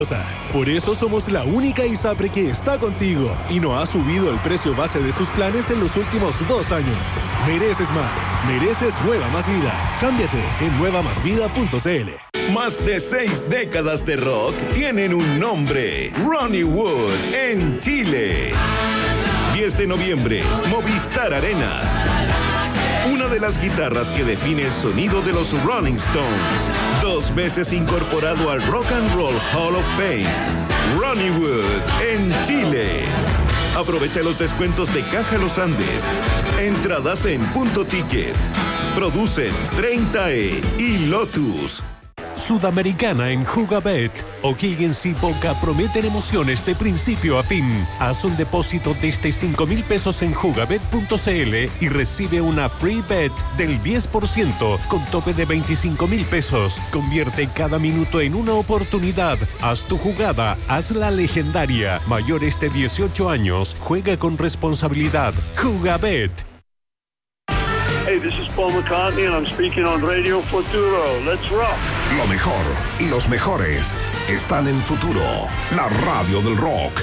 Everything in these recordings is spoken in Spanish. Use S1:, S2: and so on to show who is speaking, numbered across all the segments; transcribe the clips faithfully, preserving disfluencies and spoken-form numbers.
S1: Por eso somos la única ISAPRE que está contigo y no ha subido el precio base de sus planes en los últimos dos años. Mereces más. Mereces Nueva Más Vida. Cámbiate en nueva más vida punto c l.
S2: Más de seis décadas de rock tienen un nombre. Ronnie Wood en Chile. diez de noviembre, Movistar Arena. Una de las guitarras que define el sonido de los Rolling Stones. Dos veces incorporado al Rock and Roll Hall of Fame. Ronnie Wood en Chile. Aprovecha los descuentos de Caja Los Andes. Entradas en Punto Ticket. Producen treinta E y Lotus.
S3: Sudamericana en Jugabet. O'Higgins y Boca prometen emociones de principio a fin. Haz un depósito desde cinco mil pesos en jugabet punto c l y recibe una free bet del diez por ciento con tope de veinticinco mil pesos. Convierte cada minuto en una oportunidad. Haz tu jugada, hazla legendaria. Mayores de dieciocho años, juega con responsabilidad. Jugabet.
S4: Hey, this is Paul McCartney and I'm speaking on Radio Futuro. Let's rock.
S5: Lo mejor y los mejores están en Futuro, la radio del rock.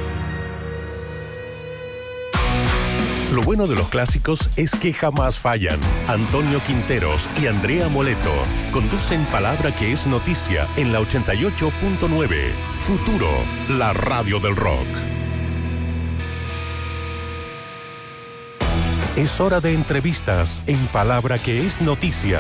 S3: Lo bueno de los clásicos es que jamás fallan. Antonio Quinteros y Andrea Moleto conducen Palabra que es noticia en la ochenta y ocho punto nueve. Futuro, la radio del rock. Es hora de entrevistas en Palabra que es noticia.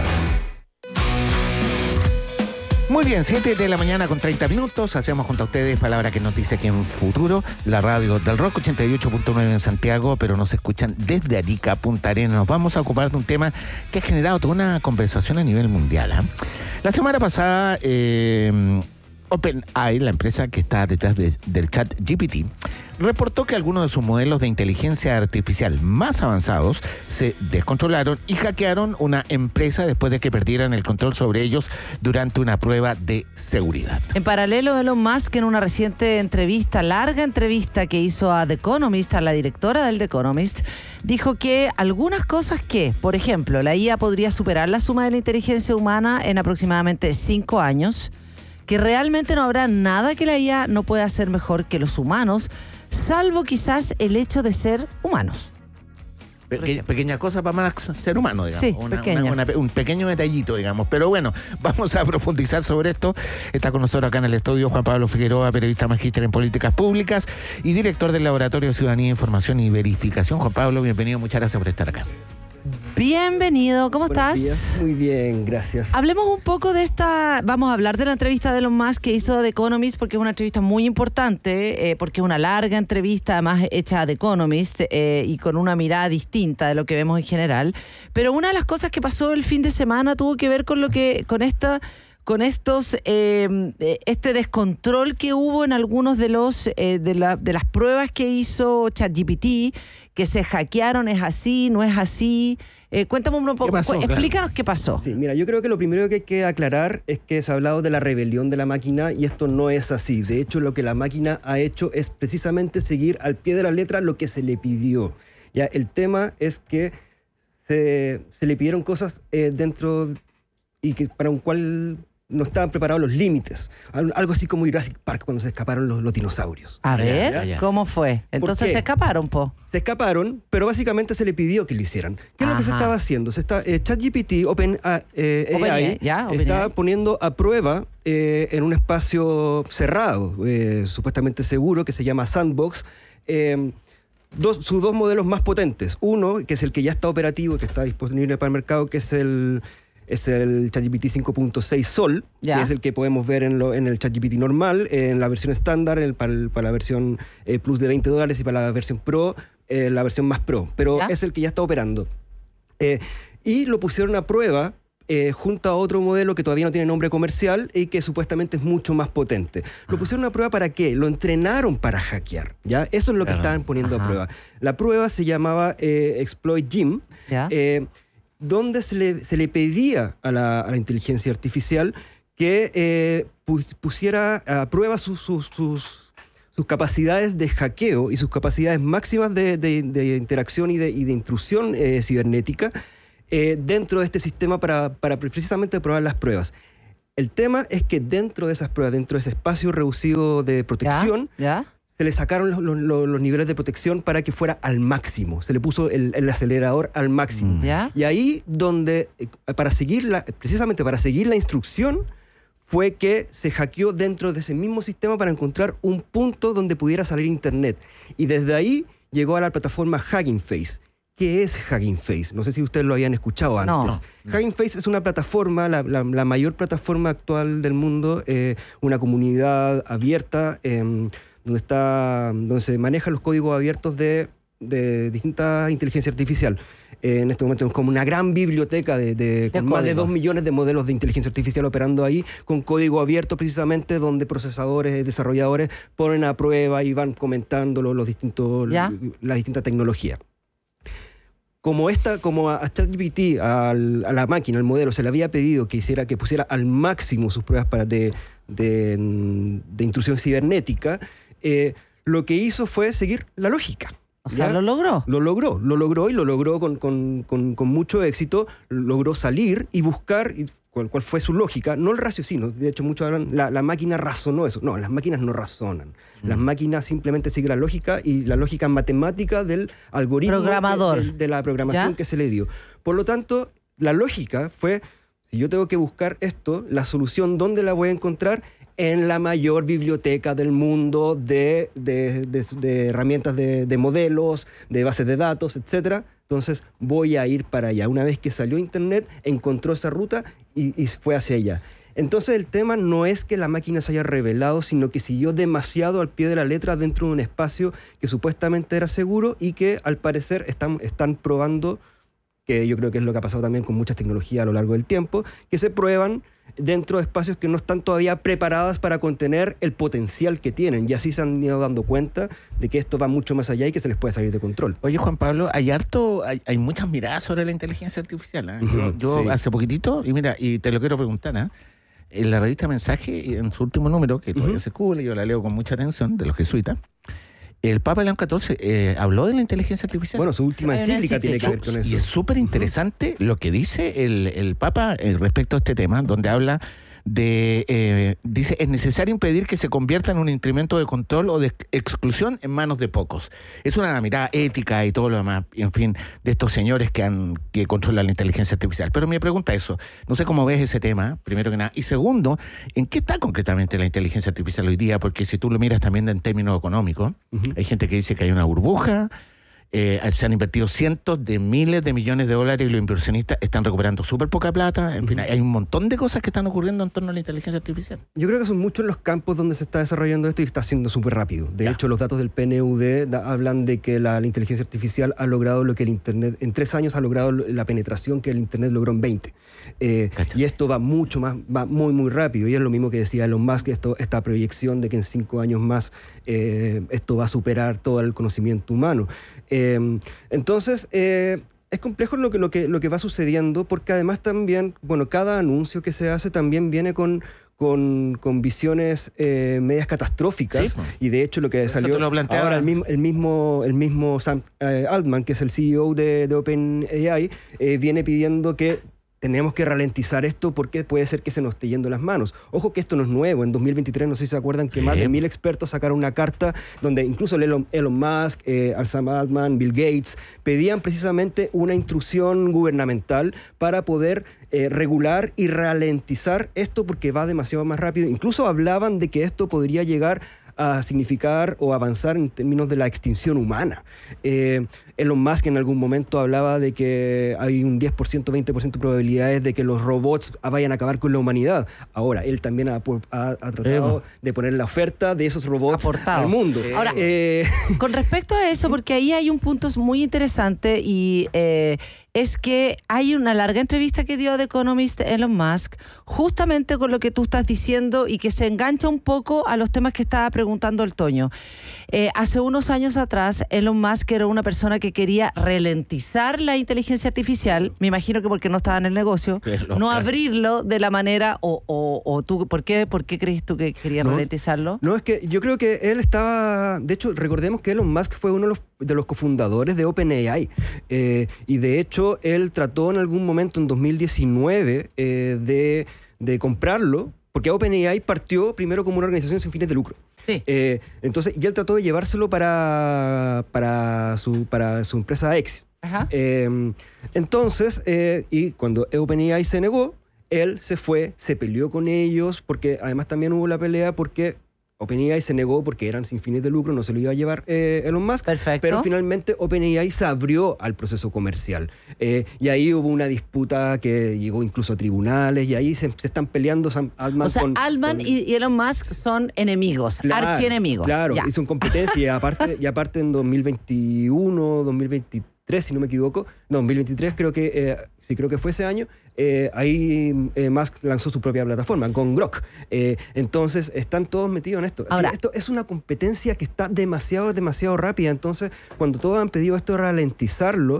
S6: Muy bien, siete de la mañana con treinta minutos. Hacemos junto a ustedes Palabra que es noticia aquí en Futuro, la radio del rock, ochenta y ocho punto nueve en Santiago, pero nos escuchan desde Arica, Punta Arenas. Nos vamos a ocupar de un tema que ha generado toda una conversación a nivel mundial, ¿eh? La semana pasada, eh, OpenAI, la empresa que está detrás de, del chat G P T, reportó que algunos de sus modelos de inteligencia artificial más avanzados se descontrolaron y hackearon una empresa después de que perdieran el control sobre ellos durante una prueba de seguridad.
S7: En paralelo, Elon Musk, en una reciente entrevista, larga entrevista que hizo a The Economist, a la directora del The Economist, dijo que algunas cosas que, por ejemplo, la I A podría superar la suma de la inteligencia humana en aproximadamente cinco años, que realmente no habrá nada que la I A no pueda hacer mejor que los humanos, salvo quizás el hecho de ser humanos.
S6: Peque, pequeña cosa para más ser humano, digamos.
S7: Sí,
S6: una,
S7: pequeña.
S6: Una, una, un pequeño detallito, digamos. Pero bueno, vamos a profundizar sobre esto. Está con nosotros acá en el estudio Juan Pablo Figueroa, periodista magíster en políticas públicas y director del Laboratorio de Ciudadanía, Información y Verificación. Juan Pablo, bienvenido. Muchas gracias por estar acá.
S7: Bienvenido, ¿cómo
S8: Buenos
S7: estás?
S8: días. Muy bien, gracias.
S7: Hablemos un poco de esta, vamos a hablar de la entrevista de Elon Musk que hizo The Economist, porque es una entrevista muy importante, eh, porque es una larga entrevista, además hecha a The Economist, eh, y con una mirada distinta de lo que vemos en general. Pero una de las cosas que pasó el fin de semana tuvo que ver con lo que, con esta... con estos eh, este descontrol que hubo en algunos de los eh, de, la, de las pruebas que hizo ChatGPT, que se hackearon. ¿Es así? ¿No es así? Eh, cuéntame un poco,
S6: ¿Qué pasó?
S7: cu- explícanos qué pasó.
S8: Sí, mira, yo creo que lo primero que hay que aclarar es que se ha hablado de la rebelión de la máquina y esto no es así. De hecho, lo que la máquina ha hecho es precisamente seguir al pie de la letra lo que se le pidió. Ya, el tema es que se, se le pidieron cosas eh, dentro y que para un cual no estaban preparados los límites. Algo así como Jurassic Park cuando se escaparon los, los dinosaurios.
S7: A ver,
S6: ya, ya.
S7: ¿cómo fue? Entonces
S8: qué?
S7: se escaparon, po.
S8: Se escaparon, pero básicamente se le pidió que lo hicieran. ¿Qué es lo que se
S7: Ajá.
S8: estaba haciendo? Se está, eh, ChatGPT, Open A- eh,
S7: Open
S8: A I,
S7: A I, ya, Open
S8: está
S7: A I.
S8: poniendo a prueba eh, en un espacio cerrado, eh, supuestamente seguro, que se llama Sandbox, eh, dos, sus dos modelos más potentes. Uno, que es el que ya está operativo y que está disponible para el mercado, que es el... es el ChatGPT cinco punto seis Sol,
S7: Ya.
S8: que es el que podemos ver en, lo, en el ChatGPT normal, en la versión estándar, en el- para, el- para la versión eh, Plus de veinte dólares y para la versión Pro, eh, la versión más Pro. Pero
S7: Ya.
S8: es el que ya está operando. Eh, y lo pusieron a prueba eh, junto a otro modelo que todavía no tiene nombre comercial y que supuestamente es mucho más potente. Lo pusieron a prueba ¿para qué? Lo entrenaron para hackear, ¿ya? Eso es lo que
S6: Claro.
S8: estaban poniendo
S7: Ajá.
S8: a prueba. La prueba se llamaba eh, Exploit Gym,
S7: Ya.
S8: eh, donde se le, se le pedía a la, a la inteligencia artificial que eh, pus- pusiera a prueba sus, sus, sus, sus capacidades de hackeo y sus capacidades máximas de, de- de interacción y de, y de intrusión eh, cibernética eh, dentro de este sistema para, para precisamente probar las pruebas. El tema es que dentro de esas pruebas, dentro de ese espacio reducido de protección,
S7: ¿Ya? ¿Ya?
S8: se le sacaron los, los, los niveles de protección para que fuera al máximo. Se le puso el, el acelerador al máximo.
S7: ¿Ya?
S8: Y ahí donde, para seguir la, precisamente para seguir la instrucción, fue que se hackeó dentro de ese mismo sistema para encontrar un punto donde pudiera salir internet. Y desde ahí llegó a la plataforma Hugging Face. ¿Qué es Hugging Face? No sé si ustedes lo habían escuchado antes. No. Hugging Face es una plataforma, la, la, la mayor plataforma actual del mundo, eh, una comunidad abierta, eh, donde, está, donde se manejan los códigos abiertos de, de distintas inteligencia artificial. Eh, en este momento es como una gran biblioteca de, de, con más de dos millones de modelos de inteligencia artificial operando ahí, con código abierto precisamente, donde procesadores, desarrolladores ponen a prueba y van comentando los, los distintos, las distintas tecnologías. Como, esta, como a ChatGPT, a la máquina, al modelo, se le había pedido que, hiciera, que pusiera al máximo sus pruebas para de, de, de intrusión cibernética, eh, lo que hizo fue seguir la lógica.
S7: O sea, ¿ya? ¿Lo logró?
S8: Lo logró, lo logró y lo logró con, con, con, con mucho éxito. Logró salir y buscar cuál, cuál fue su lógica, no el raciocinio. De hecho, muchos hablan, la, la máquina razonó eso. No, las máquinas no razonan. Mm. Las máquinas simplemente siguen la lógica y la lógica matemática del algoritmo
S7: Programador.
S8: De, de, de la programación, ¿ya?, que se le dio. Por lo tanto, la lógica fue, si yo tengo que buscar esto, la solución, ¿dónde la voy a encontrar? En la mayor biblioteca del mundo de, de, de, de herramientas de, de modelos, de bases de datos, etcétera. Entonces voy a ir para allá. Una vez que salió Internet, encontró esa ruta y, y fue hacia allá. Entonces el tema no es que la máquina se haya revelado, sino que siguió demasiado al pie de la letra dentro de un espacio que supuestamente era seguro y que al parecer están, están probando, que yo creo que es lo que ha pasado también con muchas tecnologías a lo largo del tiempo, que se prueban dentro de espacios que no están todavía preparadas para contener el potencial que tienen. Y así se han ido dando cuenta de que esto va mucho más allá y que se les puede salir de control.
S6: Oye, Juan Pablo, hay harto, hay, hay muchas miradas sobre la inteligencia artificial. ¿eh?
S8: Uh-huh,
S6: yo
S8: sí.
S6: hace poquitito, y mira, y te lo quiero preguntar, ¿eh? En la revista Mensaje, en su último número, que todavía uh-huh. se cubre, yo la leo con mucha atención, de los jesuitas, el Papa León catorce eh, habló de la inteligencia artificial.
S8: Bueno, su última
S7: sí,
S8: encíclica tiene que ver con eso.
S6: Y es súper interesante uh-huh. lo que dice el, el Papa eh, respecto a este tema, donde habla de, eh, dice, es necesario impedir que se convierta en un instrumento de control o de exclusión en manos de pocos. Es una mirada ética y todo lo demás, en fin, de estos señores que, han, que controlan la inteligencia artificial. Pero me pregunta eso, no sé cómo ves ese tema, primero que nada. Y segundo, ¿en qué está concretamente la inteligencia artificial hoy día? Porque si tú lo miras también en términos económicos, uh-huh. hay gente que dice que hay una burbuja. Eh, se han invertido cientos de miles de millones de dólares y los inversionistas están recuperando súper poca plata. En uh-huh. fin, hay un montón de cosas que están ocurriendo en torno a la inteligencia artificial.
S8: Yo creo que son muchos los campos donde se está desarrollando esto y está siendo súper rápido. De ya. hecho, los datos del P N U D da, hablan de que la, la inteligencia artificial ha logrado lo que el Internet, en tres años ha logrado la penetración que el Internet logró en veinte. Eh, y esto va mucho más, va muy, muy rápido. Y es lo mismo que decía Elon Musk, esto, esta proyección de que en cinco años más eh, esto va a superar todo el conocimiento humano. Eh, entonces, eh, es complejo lo que, lo, que, lo que va sucediendo, porque además también, bueno, cada anuncio que se hace también viene con, con, con visiones eh, medias catastróficas. Sí, y de hecho lo que salió
S6: lo
S8: ahora, el mismo, el mismo, el mismo Sam eh, Altman, que es el C E O de, de OpenAI, eh, viene pidiendo que tenemos que ralentizar esto porque puede ser que se nos esté yendo las manos. Ojo que esto no es nuevo. En dos mil veintitrés, no sé si se acuerdan, que sí. más de mil expertos sacaron una carta donde incluso Elon, Elon Musk, eh, Sam Altman, Bill Gates, pedían precisamente una intrusión gubernamental para poder eh, regular y ralentizar esto porque va demasiado más rápido. Incluso hablaban de que esto podría llegar a significar o avanzar en términos de la extinción humana. Eh, Elon Musk en algún momento hablaba de que hay un diez por ciento, veinte por ciento de probabilidades de que los robots vayan a acabar con la humanidad. Ahora, él también ha, ha, ha tratado eh, de poner la oferta de esos robots aportado. al mundo.
S7: Eh. Ahora, eh. con respecto a eso, porque ahí hay un punto muy interesante y eh, es que hay una larga entrevista que dio The Economist Elon Musk justamente con lo que tú estás diciendo y que se engancha un poco a los temas que estaba preguntando el Toño. Eh, hace unos años atrás, Elon Musk era una persona que quería ralentizar la inteligencia artificial, me imagino que porque no estaba en el negocio, no abrirlo de la manera, o, o, o tú, ¿por qué, ¿por qué crees tú que quería no, ralentizarlo?
S8: No, es que yo creo que él estaba, de hecho, recordemos que Elon Musk fue uno de los, de los cofundadores de OpenAI, eh, y de hecho, él trató en algún momento en dos mil diecinueve eh, de de comprarlo, porque OpenAI partió primero como una organización sin fines de lucro.
S7: Sí.
S8: Eh, entonces, y él trató de llevárselo para, para, su, para su empresa X.
S7: Ajá.
S8: Eh, entonces, eh, y cuando OpenAI se negó, él se fue, se peleó con ellos, porque además también hubo la pelea porque OpenAI se negó porque eran sin fines de lucro, no se lo iba a llevar eh, Elon Musk.
S7: Perfecto.
S8: Pero finalmente OpenAI se abrió al proceso comercial. Eh, y ahí hubo una disputa que llegó incluso a tribunales y ahí se, se están peleando Sam Altman
S7: O sea,
S8: con,
S7: Altman
S8: con-
S7: y y Elon Musk son enemigos,
S8: Claro,
S7: archienemigos.
S8: Claro,
S7: Ya.
S8: y son competencia. Y aparte, y aparte en dos mil veintiuno, dos mil veintitrés, si no me equivoco, no, dos mil veintitrés creo que, eh, sí creo que fue ese año, eh, ahí eh, Musk lanzó su propia plataforma con Grok. Eh, entonces, están todos metidos en esto. Así,
S7: Ahora-
S8: esto es una competencia que está demasiado, demasiado rápida. Entonces, cuando todos han pedido esto de ralentizarlo,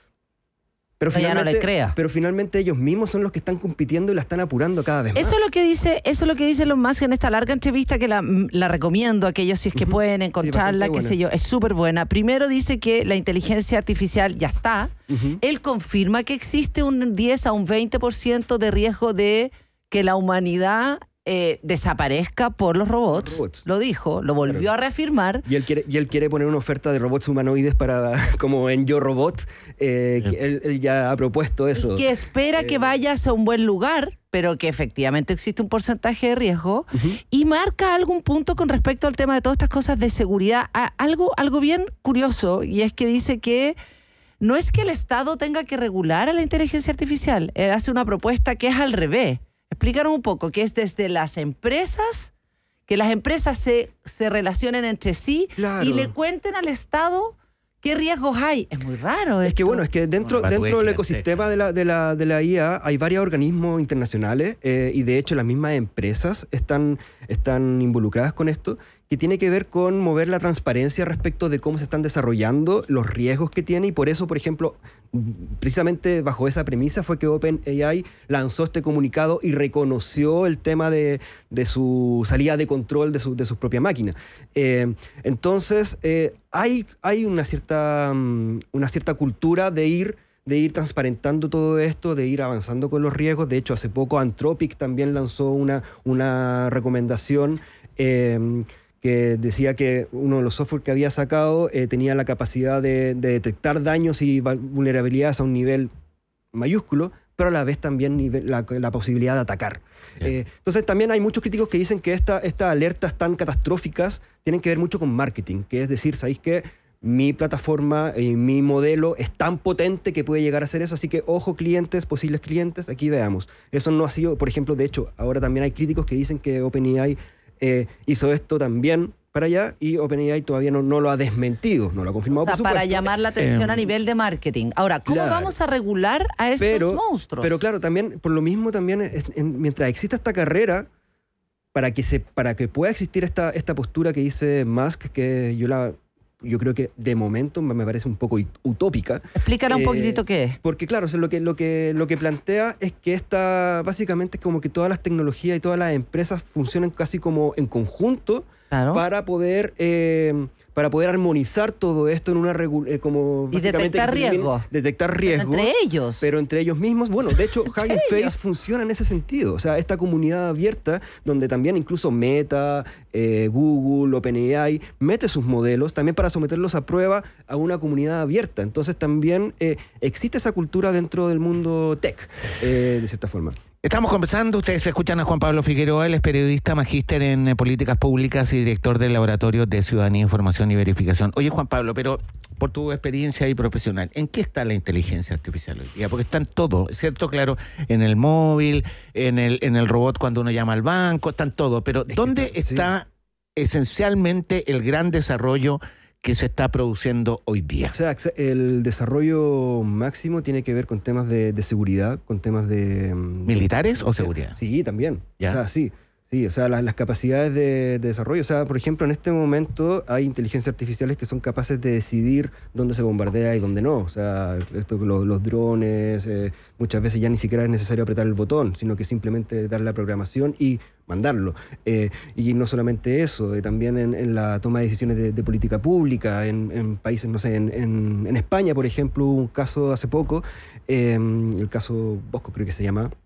S8: pero
S7: Pero ya no
S8: finalmente,
S7: le crea.
S8: pero finalmente ellos mismos son los que están compitiendo y la están apurando cada vez más.
S7: Eso es lo que dice, eso es lo que dice Elon Musk en esta larga entrevista que la, la recomiendo a aquellos si es que
S8: Ujú.
S7: pueden
S8: Sí,
S7: encontrarla,
S8: bastante
S7: qué
S8: buena.
S7: sé yo, es súper buena. Primero dice que la inteligencia artificial ya está.
S8: Ujú.
S7: Él confirma que existe un diez a un veinte por ciento de riesgo de que la humanidad eh, desaparezca por los robots.
S8: Robots.
S7: Lo dijo, lo volvió
S8: Claro.
S7: a reafirmar.
S8: Y él quiere, y él quiere poner una oferta de robots humanoides para, como en Yo Robot, eh, que él, él ya ha propuesto eso.
S7: Y que espera que
S8: Eh,
S7: vayas a un buen lugar, pero que efectivamente existe un porcentaje de riesgo, y marca algún punto con respecto al tema de todas estas cosas de seguridad. A- algo, algo bien curioso, y es que dice que no es que el Estado tenga que regular a la inteligencia artificial, él hace una propuesta que es al revés. Explícanos un poco, que es desde las empresas, que las empresas se, se relacionen entre sí
S8: Claro.
S7: y le cuenten al Estado qué riesgos hay. Es muy raro
S8: Es que
S7: esto.
S8: bueno, es que dentro,
S6: Una
S8: dentro del
S6: patrulla
S8: ecosistema de la, de, la, de la I A hay varios organismos internacionales eh, y de hecho las mismas empresas están, están involucradas con esto, que tiene que ver con mover la transparencia respecto de cómo se están desarrollando, los riesgos que tiene, y por eso, por ejemplo, precisamente bajo esa premisa fue que OpenAI lanzó este comunicado y reconoció el tema de, de su salida de control de su, de su propia máquina. Eh, entonces, eh, hay, hay una cierta, um, una cierta cultura de ir de ir transparentando todo esto, de ir avanzando con los riesgos. De hecho, hace poco Anthropic también lanzó una, una recomendación eh, que decía que uno de los software que había sacado eh, tenía la capacidad de, de detectar daños y vulnerabilidades a un nivel mayúsculo, pero a la vez también nivel, la, la posibilidad de atacar. Eh, entonces también hay muchos críticos que dicen que esta, estas alertas tan catastróficas tienen que ver mucho con marketing, que es decir, ¿sabéis qué? Mi plataforma y eh, mi modelo es tan potente que puede llegar a hacer eso, así que ojo clientes, posibles clientes, aquí veamos. Eso no ha sido, por ejemplo, de hecho, ahora también hay críticos que dicen que OpenAI eh, hizo esto también para allá y OpenAI todavía no, no lo ha desmentido, no lo ha confirmado,
S7: O sea,
S8: por supuesto.
S7: para llamar la atención
S6: Eh,
S7: a nivel de marketing. Ahora, ¿cómo
S8: claro.
S7: vamos a regular a estos
S8: pero,
S7: monstruos?
S8: Pero claro, también, por lo mismo, también, es- en- mientras exista esta carrera, para que, se, para que pueda existir esta, esta postura que dice Musk, que yo la... Yo creo que de momento me parece un poco utópica.
S7: Explícanos un
S8: Eh,
S7: poquitito qué es.
S8: Porque claro, o sea, lo, que, lo, que, lo que plantea es que esta, básicamente es como que todas las tecnologías y todas las empresas funcionan casi como en conjunto
S7: Claro.
S8: para poder eh, para poder armonizar todo esto en una regu- eh, como
S7: Y
S8: básicamente
S7: detectar
S8: que se elimine-
S7: riesgos.
S8: detectar
S7: Pero
S8: riesgos
S7: entre ellos.
S8: pero entre ellos mismos. Bueno, de hecho,
S7: Entre
S8: Hugging
S7: ellos.
S8: Face funciona en ese sentido. O sea, esta comunidad abierta donde también incluso Meta, eh, Google, OpenAI mete sus modelos también para someterlos a prueba a una comunidad abierta. Entonces también eh, existe esa cultura dentro del mundo tech, eh, de cierta forma.
S6: Estamos conversando, ustedes escuchan a Juan Pablo Figueroa, él es periodista, magíster en eh, políticas públicas y director del Laboratorio de Ciudadanía, Información y Verificación. Oye, Juan Pablo, pero por tu experiencia y profesional, ¿en qué está la inteligencia artificial hoy día? Porque está en todo, ¿cierto? Claro, en el móvil, en el, en el robot cuando uno llama al banco, está en todo, pero ¿dónde
S8: sí.
S6: está esencialmente el gran desarrollo que se está produciendo hoy día?
S8: O sea, ex- el desarrollo máximo tiene que ver con temas de, de seguridad, con temas de... mm,
S6: ¿Militares o seguridad?
S8: Sí, también.
S6: ¿Ya?
S8: O sea, sí. Sí, o sea, las, las capacidades de, de desarrollo. O sea, por ejemplo, en este momento hay inteligencias artificiales que son capaces de decidir dónde se bombardea y dónde no. O sea, esto, los, los drones, eh, muchas veces ya ni siquiera es necesario apretar el botón, sino que simplemente dar la programación y mandarlo. Eh, y no solamente eso, eh, también en, en la toma de decisiones de, de política pública, en, en países, no sé, en, en, en España, por ejemplo, hubo un caso hace poco, eh, el caso Bosco creo que se llama,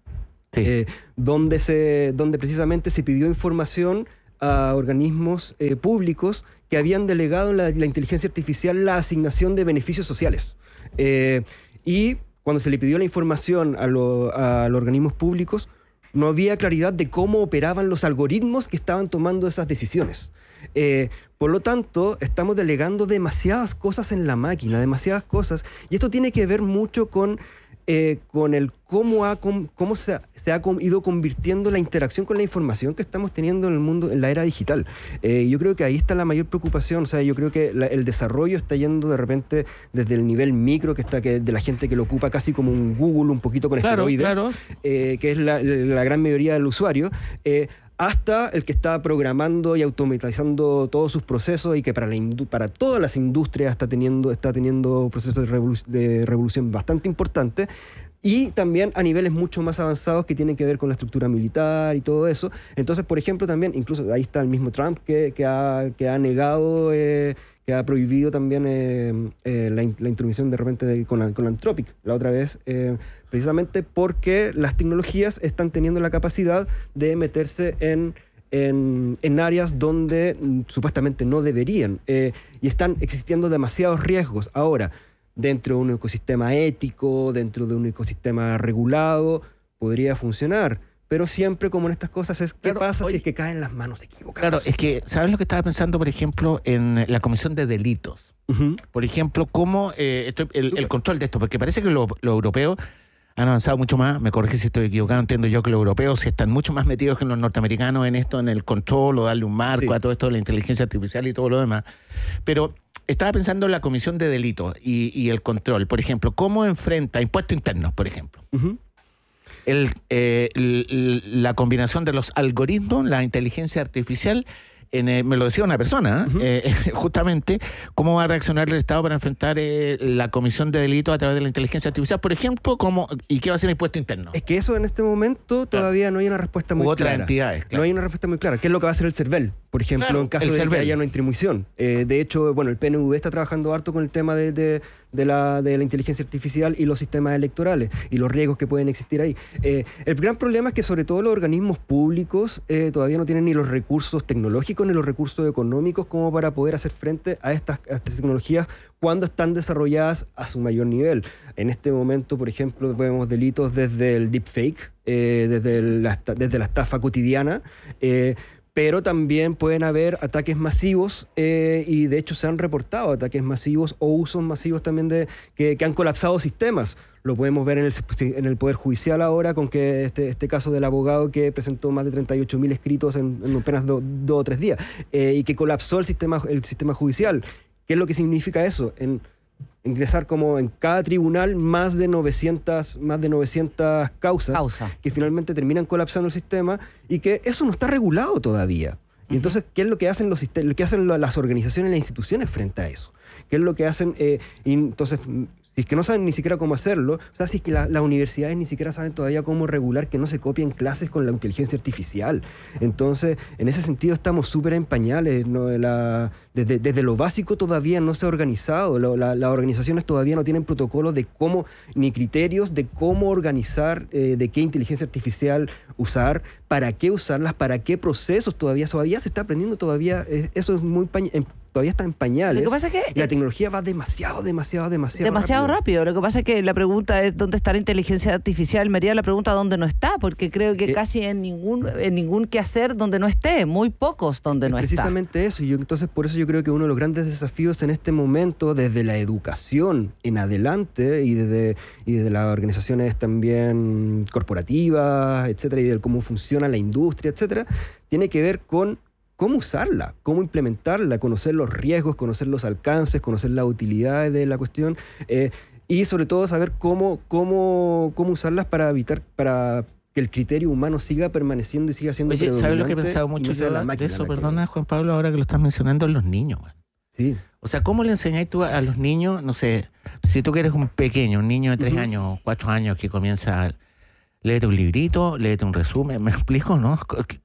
S6: Sí.
S8: eh, donde, se, donde precisamente se pidió información a organismos eh, públicos que habían delegado en la, la inteligencia artificial la asignación de beneficios sociales. Eh, y cuando se le pidió la información a, lo, a los organismos públicos, no había claridad de cómo operaban los algoritmos que estaban tomando esas decisiones. Eh, por lo tanto, estamos delegando demasiadas cosas en la máquina, demasiadas cosas, y esto tiene que ver mucho con, eh, con el cómo, ha, cómo se, ha, se ha ido convirtiendo la interacción con la información que estamos teniendo en el mundo, en la era digital. Eh, yo creo que ahí está la mayor preocupación. O sea, yo creo que la, el desarrollo está yendo de repente desde el nivel micro, que está que de la gente que lo ocupa casi como un Google, un poquito con
S6: Claro,
S8: esteroides,
S6: claro.
S8: eh, que es la, la gran mayoría del usuario, eh, hasta el que está programando y automatizando todos sus procesos y que para, la para todas las industrias está teniendo, está teniendo procesos de, revolu de revolución bastante importantes, y también a niveles mucho más avanzados que tienen que ver con la estructura militar y todo eso. Entonces, por ejemplo, también, incluso ahí está el mismo Trump que, que, ha, que ha negado, eh, que ha prohibido también eh, eh, la, la intromisión de repente de, con, la, con la Anthropic, la otra vez, eh, precisamente porque las tecnologías están teniendo la capacidad de meterse en, en, en áreas donde mm, supuestamente no deberían, eh, y están existiendo demasiados riesgos. Ahora, dentro de un ecosistema ético, dentro de un ecosistema regulado, podría funcionar. Pero siempre, como en estas cosas, es qué
S6: Claro,
S8: pasa
S6: oye,
S8: si es que caen en las manos equivocadas.
S6: Claro, es que, ¿sabes lo que estaba pensando, por ejemplo, en la comisión de delitos?
S8: Uh-huh.
S6: Por ejemplo, cómo eh, estoy, el, el control de esto, porque parece que los lo europeos han avanzado mucho más. Me corrige si estoy equivocado, entiendo yo que los europeos están mucho más metidos que los norteamericanos en esto, en el control o darle un marco
S8: Sí.
S6: a todo esto de la inteligencia artificial y todo lo demás. Pero estaba pensando en la comisión de delitos y, y el control. Por ejemplo, ¿cómo enfrenta impuestos internos, por ejemplo?
S8: Uh-huh.
S6: El, eh, el- la combinación de los algoritmos, la inteligencia artificial, en, eh, me lo decía una persona, uh-huh. eh, justamente, cómo va a reaccionar el Estado para enfrentar eh, la comisión de delitos a través de la inteligencia artificial, por ejemplo, cómo, y qué va a ser el impuesto interno.
S8: Es que eso en este momento todavía no hay una respuesta muy
S6: U otras
S8: clara.
S6: entidades, claro.
S8: No hay una respuesta muy clara. ¿Qué es lo que va a hacer el CERVEL? Por ejemplo,
S6: Claro,
S8: en caso
S6: el
S8: de
S6: CERVEL.
S8: que haya una intromisión. Eh, de hecho, bueno, el P N V está trabajando harto con el tema de, de, de, la, de la inteligencia artificial y los sistemas electorales y los riesgos que pueden existir ahí. Eh, el gran problema es que sobre todo los organismos públicos eh, todavía no tienen ni los recursos tecnológicos ni los recursos económicos como para poder hacer frente a estas, a estas tecnologías cuando están desarrolladas a su mayor nivel. En este momento, por ejemplo, vemos delitos desde el deepfake, eh, desde, la, desde la estafa cotidiana, eh, pero también pueden haber ataques masivos eh, y de hecho se han reportado ataques masivos o usos masivos también de que, que han colapsado sistemas. Lo podemos ver en el, en el Poder Judicial ahora con que este, este caso del abogado que presentó más de treinta y ocho mil escritos en, en apenas do, dos o tres días eh, y que colapsó el sistema, el sistema judicial. ¿Qué es lo que significa eso? En, ingresar como en cada tribunal más de novecientas, más de novecientas causas
S7: Causa.
S8: que finalmente terminan colapsando el sistema y que eso no está regulado todavía. Y entonces, ¿qué es lo que hacen los lo que hacen las organizaciones y las instituciones frente a eso? ¿Qué es lo que hacen? Eh, y entonces, si es que no saben ni siquiera cómo hacerlo, o sea, si es que la, las universidades ni siquiera saben todavía cómo regular que no se copien clases con la inteligencia artificial. Entonces, en ese sentido estamos súper en pañales, ¿no? La, desde, desde lo básico todavía no se ha organizado, lo, la, las organizaciones todavía no tienen protocolos de cómo, ni criterios de cómo organizar, eh, de qué inteligencia artificial usar, para qué usarlas, para qué procesos todavía, todavía se está aprendiendo todavía, eh, eso es muy pañ todavía está en pañales.
S7: Lo que pasa es que
S8: y la tecnología va demasiado, demasiado, demasiado
S7: demasiado rápido.
S8: rápido.
S7: Lo que pasa es que la pregunta es dónde está la inteligencia artificial. Me haría la pregunta dónde no está, porque creo que
S8: Eh,
S7: casi en ningún en ningún quehacer donde no esté, muy pocos donde no está.
S8: Precisamente eso, y yo, entonces por eso yo creo que uno de los grandes desafíos en este momento, desde la educación en adelante y desde, y desde las organizaciones también corporativas, etcétera, y de cómo funciona la industria, etcétera, tiene que ver con cómo usarla, cómo implementarla, conocer los riesgos, conocer los alcances, conocer las utilidades de la cuestión, eh, y sobre todo saber cómo, cómo, cómo usarlas para evitar, para que el criterio humano siga permaneciendo y siga siendo
S6: Oye, ¿sabes lo que he
S8: predominante
S6: pensado
S8: y
S6: mucho
S8: no sea
S6: yo
S8: la
S6: de
S8: máquina
S6: eso?
S8: la que-
S6: Perdona, Juan Pablo, ahora que lo estás mencionando, en los niños, man.
S8: Sí.
S6: O sea, ¿cómo le enseñáis tú a, a los niños, no sé, si tú que eres un pequeño, un niño de tres
S8: Ujú.
S6: años, cuatro años que comienza, léete un librito, léete un resumen, ¿me explico, no?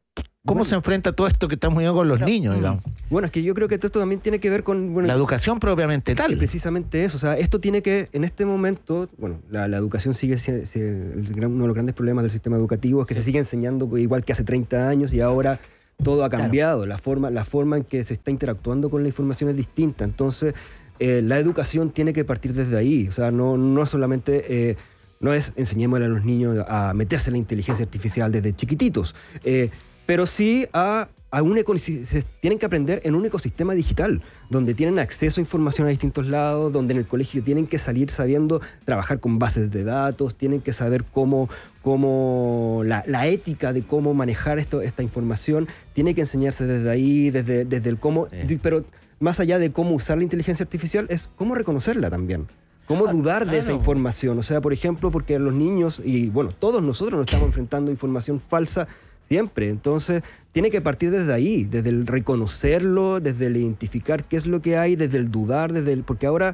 S6: ¿Cómo
S8: bueno,
S6: se enfrenta todo esto que estamos viendo con los niños, digamos?
S8: Bueno, es que yo creo que esto también tiene que ver con... Bueno,
S6: la educación propiamente
S8: es
S6: tal.
S8: que precisamente eso, o sea, esto tiene que, en este momento, bueno, la, la educación sigue siendo uno de los grandes problemas del sistema educativo, es que se sigue enseñando igual que hace treinta años y ahora todo ha cambiado, claro. la, forma, la forma en que se está interactuando con la información es distinta, entonces eh, la educación tiene que partir desde ahí, o sea, no, no solamente... Eh, no es enseñémosle a los niños a meterse en la inteligencia artificial desde chiquititos, eh, pero sí a, a un ecosistema, tienen que aprender en un ecosistema digital, donde tienen acceso a información a distintos lados, donde en el colegio tienen que salir sabiendo trabajar con bases de datos, tienen que saber cómo, cómo la, la ética de cómo manejar esto, esta información, tiene que enseñarse desde ahí, desde, desde el cómo, sí. Pero más allá de cómo usar la inteligencia artificial, es cómo reconocerla también. ¿Cómo dudar de esa información? O sea, por ejemplo, porque los niños, y bueno, todos nosotros nos estamos enfrentando a información falsa siempre. Entonces, tiene que partir desde ahí, desde el reconocerlo, desde el identificar qué es lo que hay, desde el dudar, desde el... Porque ahora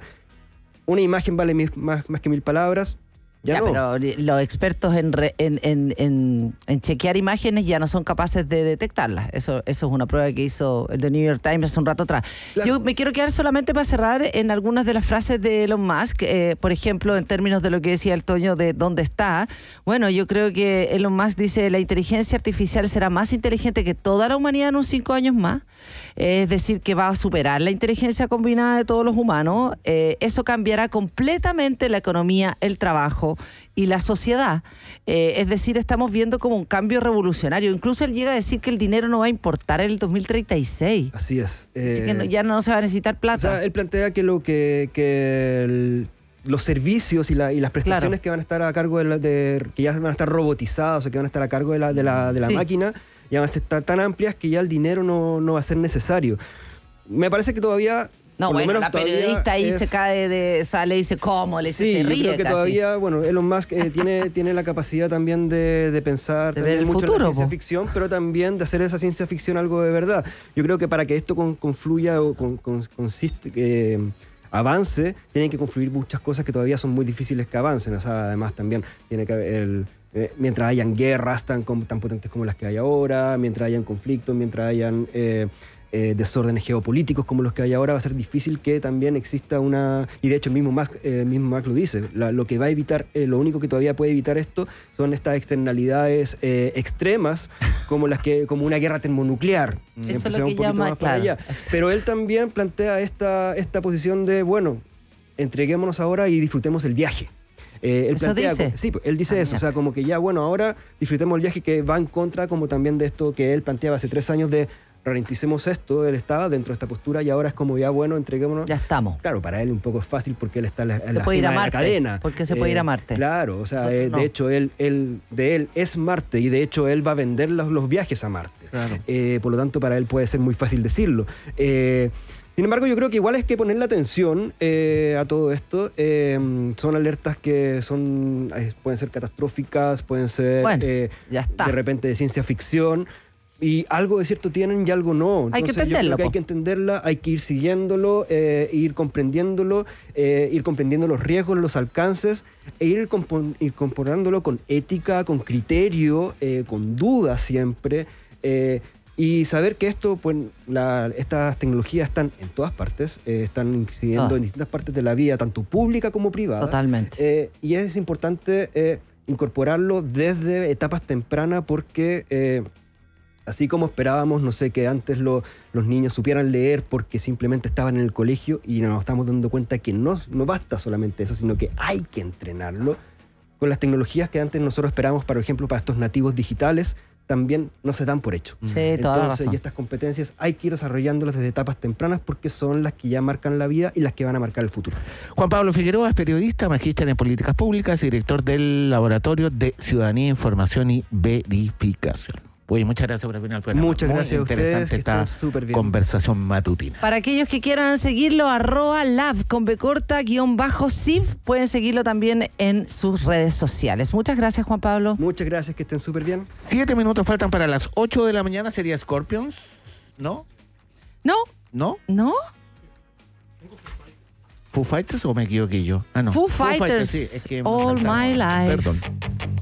S8: una imagen vale mil, más, más que mil palabras. Ya,
S7: ya
S8: no.
S7: Pero los expertos en, re, en, en, en, en chequear imágenes ya no son capaces de detectarlas. Eso, eso es una prueba que hizo el The New York Times hace un rato atrás. Claro. Yo me quiero quedar solamente para cerrar en algunas de las frases de Elon Musk. Eh, por ejemplo, en términos de lo que decía el Toño de dónde está. Bueno, yo creo que Elon Musk dice la inteligencia artificial será más inteligente que toda la humanidad en unos cinco años más. Eh, es decir, que va a superar la inteligencia combinada de todos los humanos. Eh, eso cambiará completamente la economía, el trabajo y la sociedad. Eh, es decir, estamos viendo como un cambio revolucionario. Incluso él llega a decir que el dinero no va a importar en el dos mil treinta y seis.
S8: Así es.
S7: Eh, Así que no, ya no se va a necesitar plata.
S8: O sea, él plantea que, lo que, que el, los servicios y, la, y las prestaciones claro. que van a estar a cargo de, la, de... que ya van a estar robotizados o que van a estar a cargo de la, de la, de la sí. máquina, ya van a estar tan amplias que ya el dinero no, no va a ser necesario. Me parece que todavía...
S7: No,
S8: Por
S7: bueno,
S8: lo
S7: la periodista ahí es... se cae de... sale y dice, ¿cómo? Le
S8: sí,
S7: se ríe
S8: yo creo que
S7: casi.
S8: Todavía, bueno, Elon Musk eh, tiene, tiene la capacidad también de, de pensar
S7: de
S8: también
S7: ver el
S8: mucho
S7: futuro,
S8: en la ciencia
S7: po.
S8: ficción, pero también de hacer esa ciencia ficción algo de verdad. Yo creo que para que esto con, confluya o con, con, consiste, eh, avance, tienen que confluir muchas cosas que todavía son muy difíciles que avancen. O sea, además también tiene que haber... El, eh, mientras hayan guerras tan, tan potentes como las que hay ahora, mientras hayan conflictos, mientras hayan... Eh, Eh, desórdenes geopolíticos como los que hay ahora, va a ser difícil que también exista una... Y de hecho el mismo Musk, eh, mismo Musk lo dice, la, lo que va a evitar, eh, lo único que todavía puede evitar esto son estas externalidades eh, extremas como las que como una guerra termonuclear.
S7: Eso es lo que llama, claro.
S8: Pero él también plantea esta, esta posición de, bueno, entreguémonos ahora y disfrutemos el viaje. Eh, él
S7: ¿Eso
S8: plantea,
S7: dice?
S8: Sí, él dice ah, eso, o sea, como que ya, bueno, ahora disfrutemos el viaje, que va en contra como también de esto que él planteaba hace tres años de ralenticemos esto, él estaba dentro de esta postura y ahora es como ya, bueno, entreguémonos.
S7: Ya estamos.
S8: Claro, para él un poco es fácil porque él está en la, en la
S7: puede ir
S8: cima
S7: a
S8: de la
S7: Marte,
S8: cadena.
S7: porque se puede
S8: eh,
S7: ir a Marte.
S8: Claro, o sea, eh,
S7: no.
S8: de hecho, él, él, de él es Marte y de hecho él va a vender los, los viajes a Marte.
S6: Claro.
S8: Eh, por lo tanto, para él puede ser muy fácil decirlo. Eh, Sin embargo, yo creo que igual es que ponerle atención eh, a todo esto. Eh, son alertas que son eh, pueden ser catastróficas, pueden ser
S7: bueno,
S8: eh,
S7: ya está.
S8: de repente de ciencia ficción. Y algo de cierto tienen y algo no. Entonces,
S7: hay que entenderlo.
S8: Yo creo que
S7: po.
S8: hay que entenderla, hay que ir siguiéndolo, eh, ir comprendiéndolo, eh, ir comprendiendo los riesgos, los alcances, e ir, compon- ir componándolo con ética, con criterio, eh, con duda siempre. Eh, Y saber que esto, pues, la, estas tecnologías están en todas partes, eh, están incidiendo oh. en distintas partes de la vida, tanto pública como privada.
S7: Totalmente.
S8: Eh, y es importante eh, incorporarlo desde etapas tempranas porque, eh, así como esperábamos, no sé, que antes lo, los niños supieran leer porque simplemente estaban en el colegio y nos estamos dando cuenta que no, no basta solamente eso, sino que hay que entrenarlo con las tecnologías que antes nosotros esperábamos, por ejemplo, para estos nativos digitales, también no se dan por hecho.
S7: Sí, toda la razón.
S8: Y estas competencias hay que ir desarrollándolas desde etapas tempranas porque son las que ya marcan la vida y las que van a marcar el futuro.
S6: Juan Pablo Figueroa es periodista, magíster en políticas públicas y director del Laboratorio de Ciudadanía, Información y Verificación. Oye, muchas gracias por venir al programa.
S8: Muchas
S6: Muy
S8: gracias a ustedes,
S6: interesante
S8: que
S6: esta
S8: estén súper bien.
S6: Conversación matutina.
S7: Para aquellos que quieran seguirlo, arroba lab con B corta guión bajo S I V, pueden seguirlo también en sus redes sociales. Muchas gracias, Juan Pablo.
S8: Muchas gracias, que estén súper bien.
S6: Siete minutos faltan para las ocho de la mañana. ¿Sería Scorpions? ¿No?
S7: ¿No?
S6: ¿No?
S7: ¿No?
S6: ¿Foo Fighters o me equivoqué yo? Ah, no.
S7: Foo Fighters,
S6: sí, es que
S7: All
S6: me
S7: My Life.
S6: Perdón.